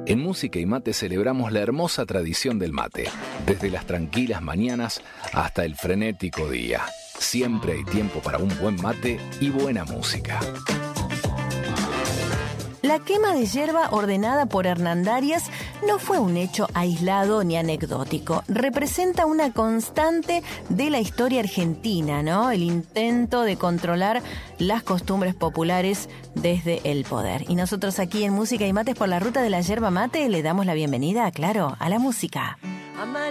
En Música y Mate celebramos la hermosa tradición del mate, desde las tranquilas mañanas hasta el frenético día. Siempre hay tiempo para un buen mate y buena música. La quema de yerba ordenada por Hernandarias no fue un hecho aislado ni anecdótico. Representa una constante de la historia argentina, ¿no? El intento de controlar las costumbres populares desde el poder. Y nosotros aquí en Música y Mates por la ruta de la yerba mate le damos la bienvenida, claro, a la música.